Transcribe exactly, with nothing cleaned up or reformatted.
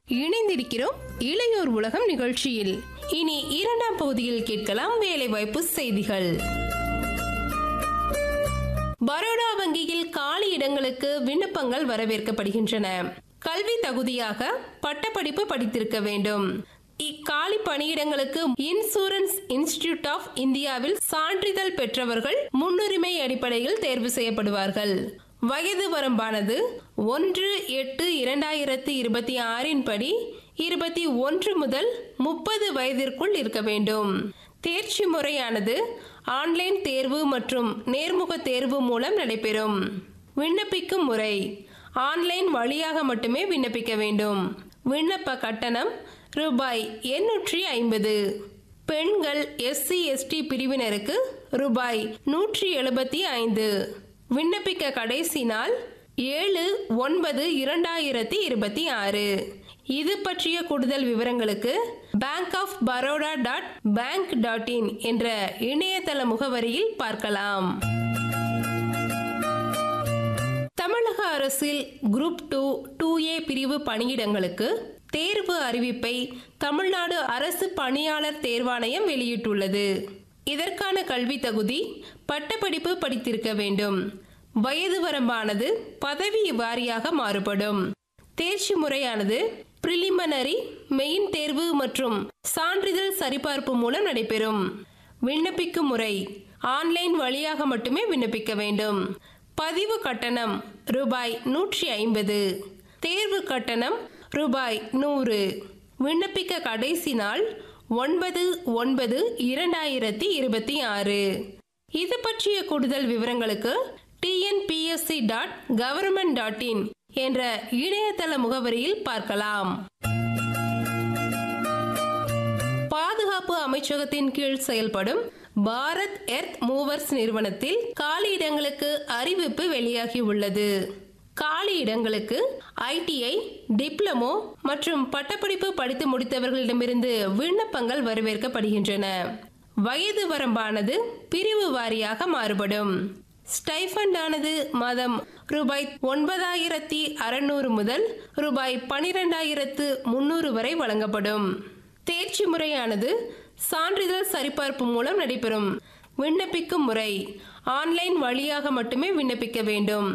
இணைந்திருக்கிறோம் இளையோர் உலகம் நிகழ்ச்சியில். இனி இரண்டாம் பகுதியில் கேட்கலாம் வேலைவாய்ப்பு செய்திகள். பரோடா வங்கியில் காலி இடங்களுக்கு விண்ணப்பங்கள் வரவேற்கப்படுகின்றன. கல்வி தகுதியாக பட்டப்படிப்பு படித்திருக்க வேண்டும். இக்காலி பணியிடங்களுக்கு இன்சூரன்ஸ் இன்ஸ்டிடியூட் ஆஃப் இந்தியாவில் சான்றிதழ் பெற்றவர்கள் முன்னுரிமை அடிப்படையில் தேர்வு செய்யப்படுவார்கள். வயது வரம்பானது ஒன்று எட்டு இரண்டாயிரத்தி இருபத்தி ஆறின் படி இருபத்தி ஒன்று முதல் முப்பது வயதிற்குள் இருக்க வேண்டும். தேர்ச்சி முறையானது ஆன்லைன் தேர்வு மற்றும் நேர்முக தேர்வு மூலம் நடைபெறும். விண்ணப்பிக்கும் முறை ஆன்லைன் வழியாக மட்டுமே விண்ணப்பிக்க வேண்டும். விண்ணப்ப கட்டணம் ரூபாய் எண்ணூற்றி ஐம்பது. பெண்கள் எஸ்சி எஸ்டி பிரிவினருக்கு ரூபாய் நூற்றி எழுபத்தி ஐந்து. விண்ணப்பிக்க கடைசி நாள் ஏழு ஒன்பது இரண்டாயிரத்தி இருபத்தி ஆறு. இது பற்றிய கூடுதல் விவரங்களுக்கு bank of Baroda dot bank dot in என்ற இணையதள முகவரியில் பார்க்கலாம். தமிழக அரசில் குரூப் டூ டூ ஏ பிரிவு பணியிடங்களுக்கு தேர்வு அறிவிப்பை தமிழ்நாடு அரசு பணியாளர் தேர்வாணையம் வெளியிட்டுள்ளது. இதற்கான கல்வி தகுதி பட்டப்படிப்பு படித்திருக்க வேண்டும். வயது வரம்பானது பதவி வாரியாக மாறுபடும். தேர்ச்சி முறையானது பிரிலிமினரி, மெயின் தேர்வு மற்றும் சான்றிதழ் சரிபார்ப்பு மூலம் நடைபெறும். விண்ணப்பிக்கும் முறை ஆன்லைன் வழியாக மட்டுமே விண்ணப்பிக்க வேண்டும். பதிவு கட்டணம் ரூபாய் நூற்றி ஐம்பது. தேர்வு கட்டணம் ரூபாய் நூறு. விண்ணப்பிக்க கடைசி நாள் ஒன்பது ஒன்பது இரண்டாயிரத்தி இருபத்தி ஆறு. இது பற்றிய கூடுதல் விவரங்களுக்கு TNPSC dot government dot in என்ற இணையதள முகவரியில் பார்க்கலாம். பாதுகாப்பு அமைச்சகத்தின் கீழ் செயல்படும் பாரத் எர்த் மூவர்ஸ் நிறுவனத்தில் காலி இடங்களுக்கு அறிவிப்பு வெளியாகி உள்ளது. காலி இடங்களுக்கு ஐடிஐ, டிப்ளமோ மற்றும் பட்டப்படிப்பு படித்து முடித்தவர்களிடமிருந்து விண்ணப்பங்கள் வரவேற்கப்படுகின்றன. வயது வரம்பானது பிரிவு வாரியாக மாறுபடும். ஸ்டைஃபண்ட் ஆனது மாதம் ரூபாய் ஒன்பதாயிரத்தி அறுநூறு முதல் ரூபாய் பனிரெண்டாயிரத்து முன்னூறு வரை வழங்கப்படும். தேர்ச்சி முறையானது சான்றிதழ் சரிபார்ப்பு மூலம் நடைபெறும். விண்ணப்பிக்கும் முறை ஆன்லைன் வழியாக மட்டுமே விண்ணப்பிக்க வேண்டும்.